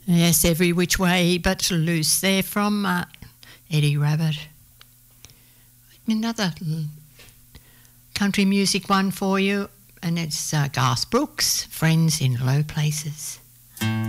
Yes, Every Which Way But Loose there from Eddie Rabbitt. Another country music one for you, and it's Garth Brooks, Friends in Low Places.